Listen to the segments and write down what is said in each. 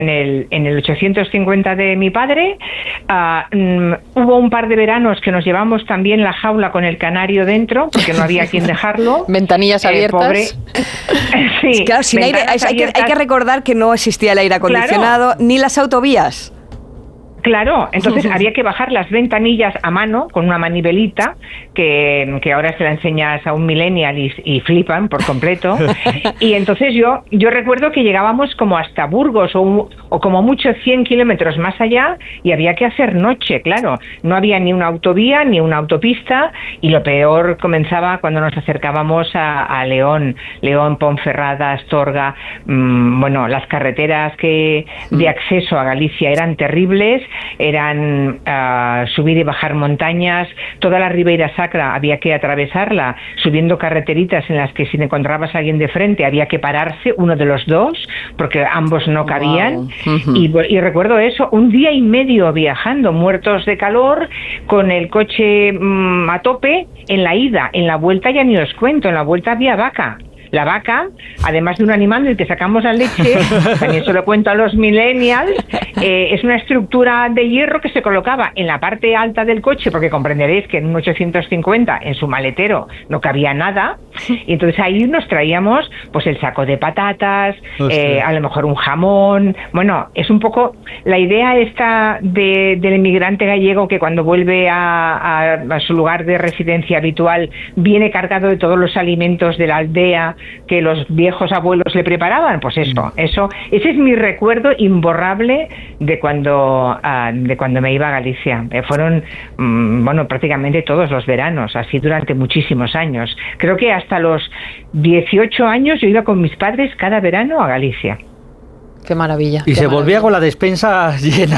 en el 850 de mi padre. Hubo un par de veranos que nos llevamos también la jaula con el canario dentro, porque no había quien dejarlo. Ventanillas abiertas. Pobre. Sí, claro, sin aire, hay que recordar que no existía el aire acondicionado, ni las autovías. Claro, entonces había que bajar las ventanillas a mano con una manivelita que ahora se la enseñas a un millennial y flipan por completo. Y entonces yo recuerdo que llegábamos como hasta Burgos o como mucho 100 kilómetros más allá y había que hacer noche, claro. No había ni una autovía ni una autopista y lo peor comenzaba cuando nos acercábamos a León, Ponferrada, Astorga. Bueno, las carreteras de acceso a Galicia eran terribles. Eran subir y bajar montañas, toda la Ribeira Sacra había que atravesarla subiendo carreteritas en las que si encontrabas a alguien de frente había que pararse, uno de los dos, porque ambos no cabían. Wow. Y recuerdo eso, un día y medio viajando, muertos de calor, con el coche a tope en la ida. En la vuelta ya ni os cuento, en la vuelta había vaca. La vaca, además de un animal del que sacamos la leche, también se lo cuento a los millennials, es una estructura de hierro que se colocaba en la parte alta del coche, porque comprenderéis que en un 850 en su maletero no cabía nada, y entonces ahí nos traíamos pues el saco de patatas, a lo mejor un jamón. Bueno, es un poco la idea esta del inmigrante gallego que cuando vuelve a su lugar de residencia habitual viene cargado de todos los alimentos de la aldea que los viejos abuelos le preparaban. Pues ese es mi recuerdo imborrable de cuando me iba a Galicia. Fueron prácticamente todos los veranos, así durante muchísimos años. Creo que hasta los 18 años yo iba con mis padres cada verano a Galicia. Qué maravilla. Y se volvía con la despensa llena.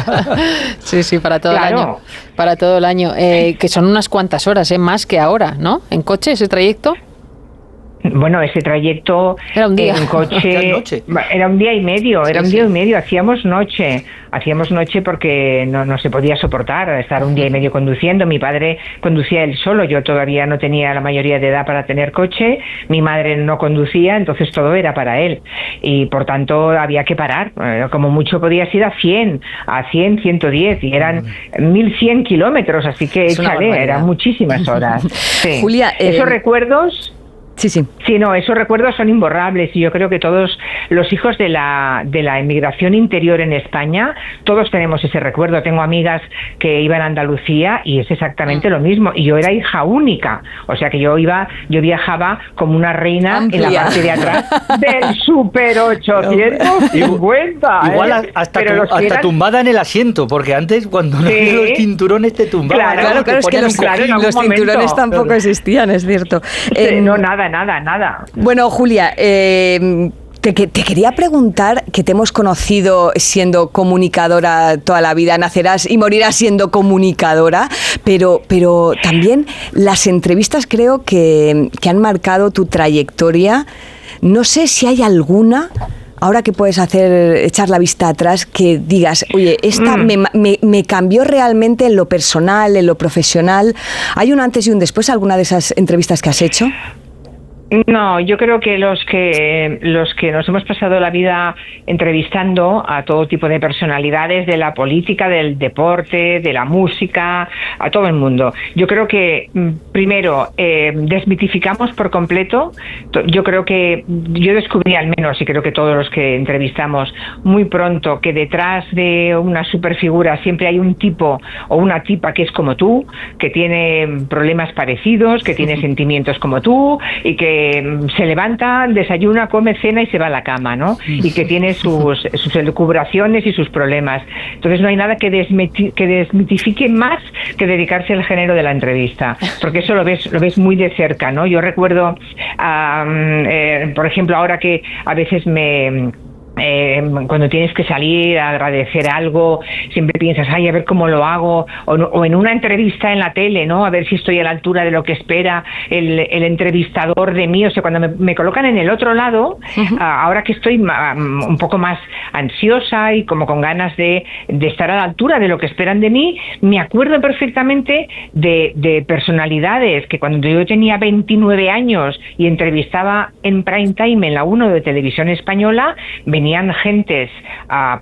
Sí, para todo el año. Para todo el año. Que son unas cuantas horas, más que ahora, ¿no? ¿En coche ese trayecto? Bueno, ese trayecto era un día. En coche era un día y medio, hacíamos noche porque no se podía soportar estar un día y medio conduciendo. Mi padre conducía él solo, yo todavía no tenía la mayoría de edad para tener coche, mi madre no conducía, entonces todo era para él y por tanto había que parar, como mucho podías ir a 100, 110 y eran 1100 kilómetros, así que échale, eran muchísimas horas. Sí. Julia, esos recuerdos... Sí, no, esos recuerdos son imborrables y yo creo que todos los hijos de la emigración interior en España, todos tenemos ese recuerdo. Tengo amigas que iban a Andalucía y es exactamente lo mismo. Y yo era hija única, o sea que yo viajaba como una reina amplia. En la parte de atrás del Super 850. Igual hasta tumbada en el asiento, porque antes cuando no había los cinturones te tumbaban. Claro, es que los cinturones tampoco existían, es cierto. No, nada. Bueno, Julia, te quería preguntar, que te hemos conocido siendo comunicadora toda la vida, nacerás y morirás siendo comunicadora, pero también las entrevistas creo que han marcado tu trayectoria. No sé si hay alguna, ahora que puedes echar la vista atrás, que digas, oye, esta me cambió realmente en lo personal, en lo profesional. ¿Hay un antes y un después, alguna de esas entrevistas que has hecho? No, yo creo que los que nos hemos pasado la vida entrevistando a todo tipo de personalidades de la política, del deporte, de la música, a todo el mundo. Yo creo que primero desmitificamos por completo. Yo creo que yo descubrí al menos, y creo que todos los que entrevistamos muy pronto, que detrás de una superfigura siempre hay un tipo o una tipa que es como tú, que tiene problemas parecidos, que tiene sentimientos como tú y que se levanta, desayuna, come, cena y se va a la cama, ¿no? Y que tiene sus elucubraciones y sus problemas. Entonces no hay nada que desmitifique más que dedicarse al género de la entrevista, porque eso lo ves muy de cerca, ¿no? Yo recuerdo, por ejemplo, ahora que a veces cuando tienes que salir a agradecer algo, siempre piensas, a ver cómo lo hago, o en una entrevista en la tele, ¿no? A ver si estoy a la altura de lo que espera el entrevistador de mí. O sea, cuando me colocan en el otro lado, ahora que estoy un poco más ansiosa y como con ganas de estar a la altura de lo que esperan de mí, me acuerdo perfectamente de personalidades que cuando yo tenía 29 años y entrevistaba en prime time en la 1 de Televisión Española, venían gentes